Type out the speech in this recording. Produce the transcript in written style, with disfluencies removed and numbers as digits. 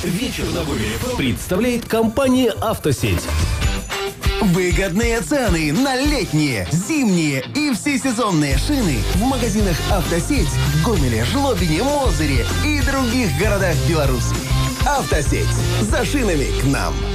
Вечер на Гомеле представляет компания «Автосеть». Выгодные цены на летние, зимние и всесезонные шины в магазинах «Автосеть» в Гомеле, Жлобине, Мозыре и других городах Беларуси. «Автосеть». За шинами к нам.